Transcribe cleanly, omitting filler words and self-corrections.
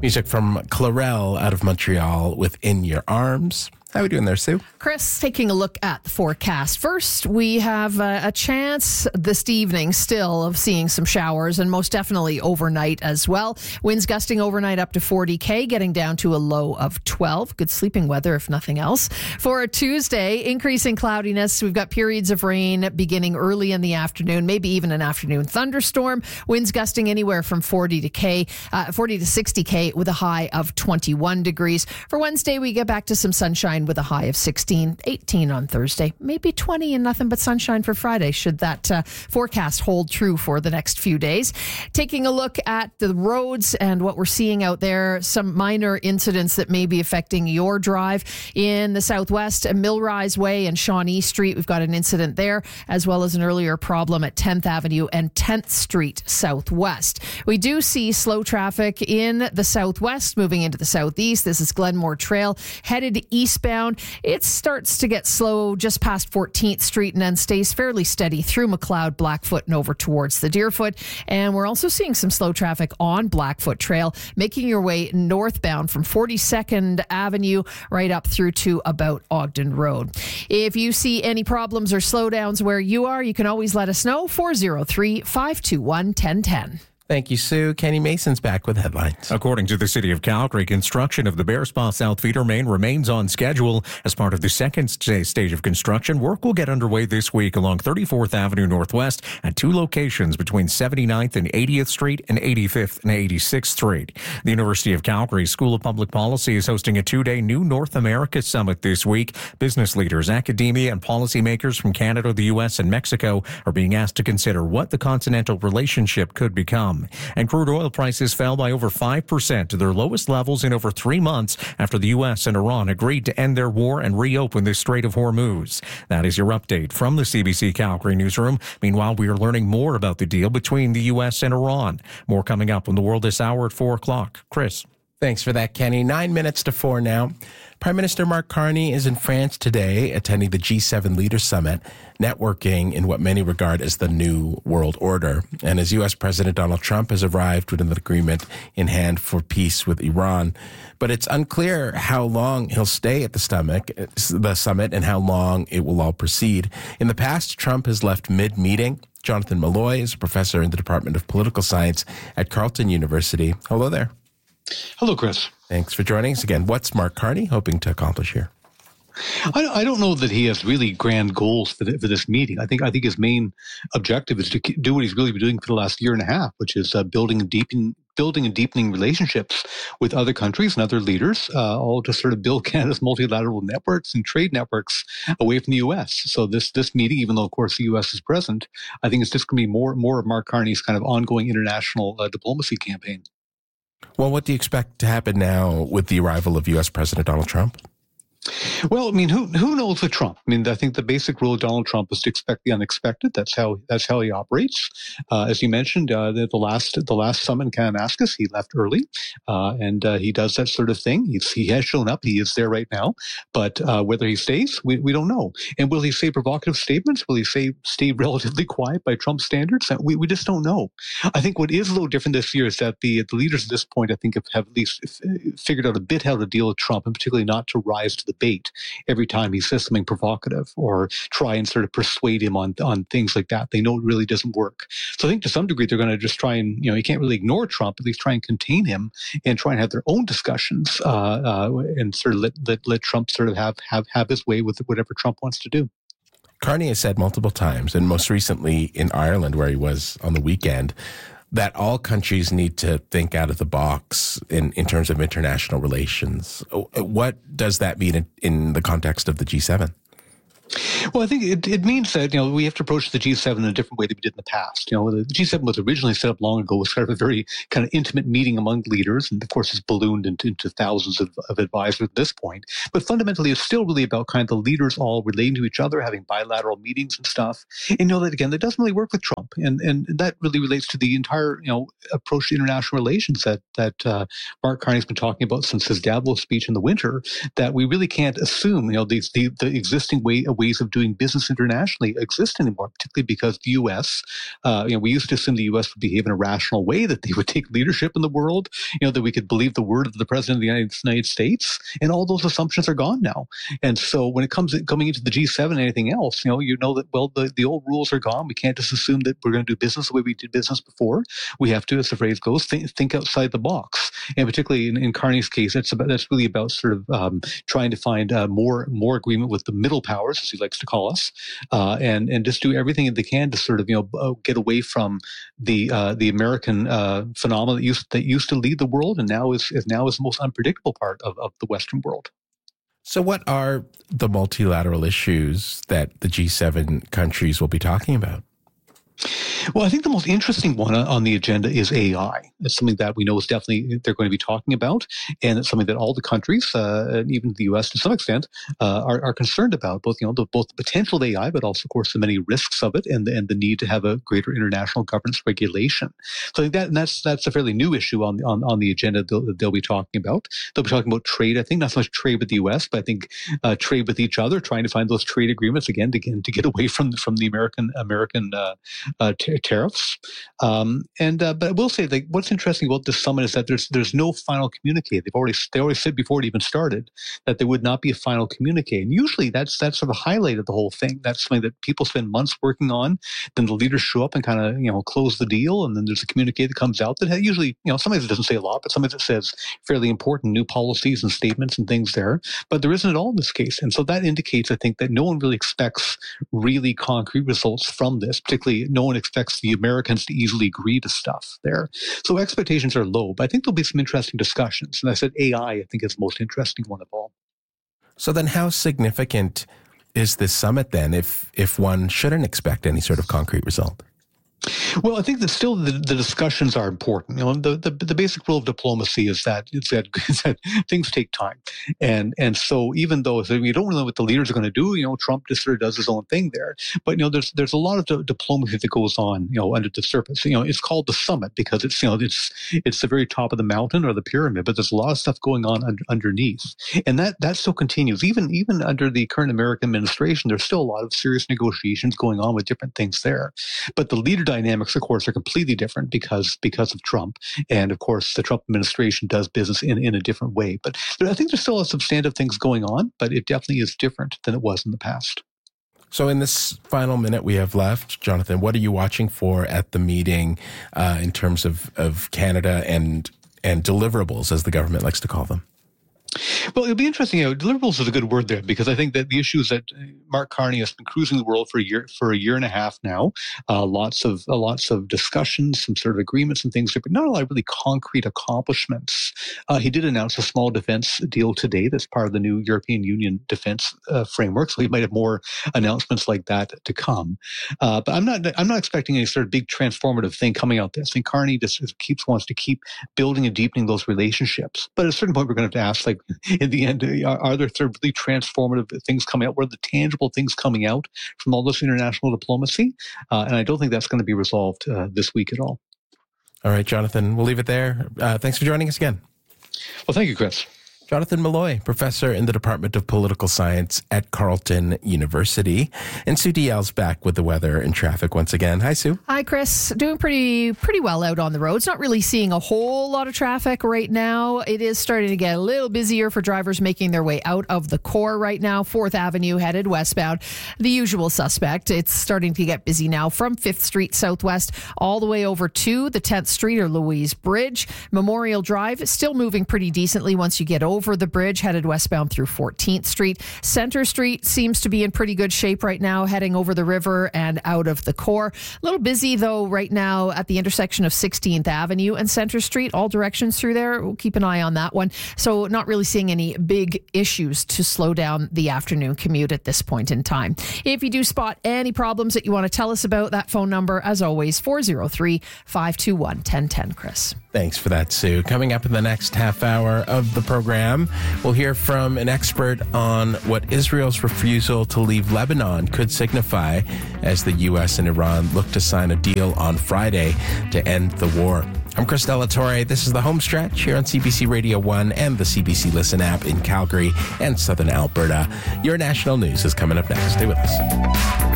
Music from Clarel out of Montreal with In Your Arms. How are we doing there, Sue? Chris, taking a look at the forecast. First, we have a chance this evening still of seeing some showers, and most definitely overnight as well. Winds gusting overnight up to 40 km, getting down to a low of 12. Good sleeping weather, if nothing else. For a Tuesday, increasing cloudiness. We've got periods of rain beginning early in the afternoon, maybe even an afternoon thunderstorm. Winds gusting anywhere from 40 to 60 km with a high of 21 degrees. For Wednesday, we get back to some sunshine with a high of 16, 18 on Thursday, maybe 20 and nothing but sunshine for Friday, should that forecast hold true for the next few days. Taking a look at the roads and what we're seeing out there, some minor incidents that may be affecting your drive. In the southwest, Millrise Way and Shawnee Street, we've got an incident there, as well as an earlier problem at 10th Avenue and 10th Street Southwest. We do see slow traffic in the southwest moving into the southeast. This is Glenmore Trail, headed eastbound. It starts to get slow just past 14th Street and then stays fairly steady through McLeod, Blackfoot, and over towards the Deerfoot. And we're also seeing some slow traffic on Blackfoot Trail, making your way northbound from 42nd Avenue right up through to about Ogden Road. If you see any problems or slowdowns where you are, you can always let us know. 403-521-1010. Thank you, Sue. Kenny Mason's back with headlines. According to the City of Calgary, construction of the Bearspaw South Feeder Main remains on schedule. As part of the second stage of construction, work will get underway this week along 34th Avenue Northwest at two locations between 79th and 80th Street and 85th and 86th Street. The University of Calgary School of Public Policy is hosting a two-day New North America Summit this week. Business leaders, academia, and policymakers from Canada, the U.S., and Mexico are being asked to consider what the continental relationship could become. And crude oil prices fell by over 5% to their lowest levels in over 3 months after the U.S. and Iran agreed to end their war and reopen the Strait of Hormuz. That is your update from the CBC Calgary newsroom. Meanwhile, we are learning more about the deal between the U.S. and Iran. More coming up on The World this hour at 4 o'clock. Chris. Thanks for that, Kenny. 9 minutes to 4 now. Prime Minister Mark Carney is in France today attending the G7 Leaders Summit, networking in what many regard as the new world order. And as U.S. President Donald Trump has arrived with an agreement in hand for peace with Iran. But it's unclear how long he'll stay at the summit and how long it will all proceed. In the past, Trump has left mid-meeting. Jonathan Malloy is a professor in the Department of Political Science at Carleton University. Hello there. Hello, Chris. Thanks for joining us again. What's Mark Carney hoping to accomplish here? I don't know that he has really grand goals for this meeting. I think his main objective is to do what he's really been doing for the last year and a half, which is building and deepening relationships with other countries and other leaders, all to sort of build Canada's multilateral networks and trade networks away from the U.S. So this meeting, even though of course the U.S. is present, I think it's just going to be more of Mark Carney's kind of ongoing international diplomacy campaign. Well, what do you expect to happen now with the arrival of U.S. President Donald Trump? Well, I mean, who knows with Trump? I mean, I think the basic rule of Donald Trump is to expect the unexpected. That's how he operates. As you mentioned, the last summit in Kananaskis, he left early, and he does that sort of thing. He has shown up. He is there right now, but whether he stays, we don't know. And will he say provocative statements? Will he stay relatively quiet by Trump standards? We just don't know. I think what is a little different this year is that the leaders at this point, I think, have at least figured out a bit how to deal with Trump, and particularly not to rise to the bait every time he says something provocative or try and sort of persuade him on things like that. They know it really doesn't work. So I think to some degree they're going to just try and, you can't really ignore Trump, at least try and contain him and try and have their own discussions and sort of let Trump sort of have his way with whatever Trump wants to do. Carney has said multiple times, and most recently in Ireland, where he was on the weekend, that all countries need to think out of the box in terms of international relations. What does that mean in the context of the G7? Well, I think it means that, we have to approach the G7 in a different way than we did in the past. The G7 was originally set up long ago as kind of a very kind of intimate meeting among leaders. And of course, it's ballooned into thousands of advisors at this point. But fundamentally, it's still really about kind of the leaders all relating to each other, having bilateral meetings and stuff. And that, again, that doesn't really work with Trump. And that really relates to the entire, approach to international relations that Mark Carney's been talking about since his Davos speech in the winter, that we really can't assume, the existing ways of doing doing business internationally exist anymore, particularly because the U.S., we used to assume the U.S. would behave in a rational way, that they would take leadership in the world, that we could believe the word of the President of the United States, and all those assumptions are gone now. And so when it comes to coming into the G7 and anything else, that, well, the old rules are gone. We can't just assume that we're going to do business the way we did business before. We have to, as the phrase goes, think outside the box. And particularly in Carney's case, that's really about sort of trying to find more agreement with the middle powers, as he likes to call us, and just do everything that they can to sort of get away from the American phenomena that used to lead the world, and now is the most unpredictable part of the Western world. So what are the multilateral issues that the G7 countries will be talking about? Well, I think the most interesting one on the agenda is AI. It's something that we know is definitely they're going to be talking about, and it's something that all the countries, and even the U.S. to some extent, are concerned about. Both the potential of AI, but also, of course, the many risks of it, and the need to have a greater international governance regulation. So I think that's a fairly new issue on the agenda they'll be talking about. They'll be talking about trade. I think not so much trade with the U.S., but I think trade with each other, trying to find those trade agreements again to get away from the American tariffs. But I will say that what's interesting about this summit is that there's no final communique. They already said before it even started that there would not be a final communique. And usually that's sort of a highlight of the whole thing. That's something that people spend months working on. Then the leaders show up and kind of, close the deal. And then there's a communique that comes out that usually, sometimes it doesn't say a lot, but sometimes it says fairly important new policies and statements and things there. But there isn't at all in this case. And so that indicates, I think, that no one really expects really concrete results from this. Particularly, no one expects the Americans to easily agree to stuff there. So expectations are low, but I think there'll be some interesting discussions. And I said AI, I think, is the most interesting one of all. So then how significant is this summit then if one shouldn't expect any sort of concrete result? Well, I think that still the discussions are important. The basic rule of diplomacy is that things take time, and so even though we don't really know what the leaders are going to do, Trump just sort of does his own thing there. But there's a lot of diplomacy that goes on, under the surface. It's called the summit because it's the very top of the mountain or the pyramid, but there's a lot of stuff going on underneath, and that still continues. Even under the current American administration, there's still a lot of serious negotiations going on with different things there. But the leader dynamics, of course, are completely different because of Trump. And of course, the Trump administration does business in a different way. But I think there's still a substantive things going on, but it definitely is different than it was in the past. So in this final minute we have left, Jonathan, what are you watching for at the meeting in terms of Canada and deliverables, as the government likes to call them? Well, it'll be interesting. Deliverables is a good word there because I think that the issue is that Mark Carney has been cruising the world for a year and a half now. Lots of discussions, some sort of agreements and things, but not a lot of really concrete accomplishments. He did announce a small defense deal today that's part of the new European Union defense framework. So he might have more announcements like that to come. But I'm not expecting any sort of big transformative thing coming out of this. I think Carney just wants to keep building and deepening those relationships. But at a certain point, we're going to have to ask, like, in the end, are there sort of really transformative things coming out? What are the tangible things coming out from all this international diplomacy? And I don't think that's going to be resolved this week at all. All right, Jonathan, we'll leave it there. Thanks for joining us again. Well, thank you, Chris. Jonathan Malloy, professor in the Department of Political Science at Carleton University. And Sue Diel's back with the weather and traffic once again. Hi, Sue. Hi, Chris. Doing pretty well out on the roads. Not really seeing a whole lot of traffic right now. It is starting to get a little busier for drivers making their way out of the core right now. 4th Avenue headed westbound. The usual suspect. It's starting to get busy now from 5th Street Southwest all the way over to the 10th Street or Louise Bridge. Memorial Drive still moving pretty decently once you get over the bridge, headed westbound through 14th Street. Center Street seems to be in pretty good shape right now, heading over the river and out of the core. A little busy, though, right now at the intersection of 16th Avenue and Center Street. All directions through there. We'll keep an eye on that one. So not really seeing any big issues to slow down the afternoon commute at this point in time. If you do spot any problems that you want to tell us about, that phone number, as always, 403-521-1010, Chris. Thanks for that, Sue. Coming up in the next half hour of the program, we'll hear from an expert on what Israel's refusal to leave Lebanon could signify as the U.S. and Iran look to sign a deal on Friday to end the war. I'm Chris Delatorre. This is the home stretch here on CBC Radio 1 and the CBC Listen app in Calgary and Southern Alberta. Your national news is coming up next. Stay with us.